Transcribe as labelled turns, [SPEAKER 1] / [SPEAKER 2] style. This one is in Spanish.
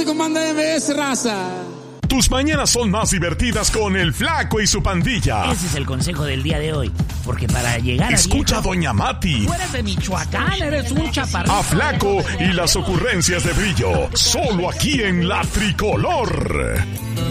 [SPEAKER 1] ¿cómo anda MBS, raza?
[SPEAKER 2] Tus mañanas son más divertidas con el Flaco y su pandilla.
[SPEAKER 3] Ese es el consejo del día de hoy. Porque para llegar
[SPEAKER 2] Escucha
[SPEAKER 3] a viejo,
[SPEAKER 2] a Doña Mati.
[SPEAKER 3] tú eres de Michoacán, eres un chaparrito.
[SPEAKER 2] A Flaco y las ocurrencias de Brillo. Solo aquí en La Tricolor.